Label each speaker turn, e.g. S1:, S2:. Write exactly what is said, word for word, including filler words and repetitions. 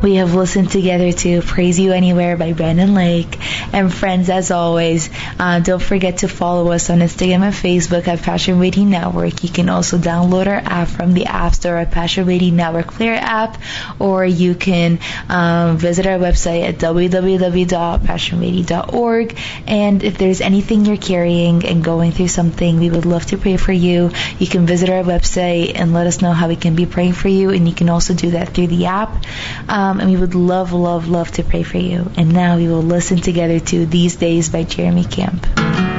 S1: We have listened together to Praise You Anywhere by Brandon Lake. And friends, as always, uh, don't forget to follow us on Instagram and Facebook at Passion Radio Network. You can also download our app from the App Store at Passion Radio Network Player app, or you can um, visit our website at w w w dot passion radio dot org. And if there's anything you're carrying and going through something, we would love to pray for you. You can visit our website and let us know how we can be praying for you, and you can also do that through the app. Um, and we would love, love, love to pray for you. And now we will listen together to These Days by Jeremy Camp.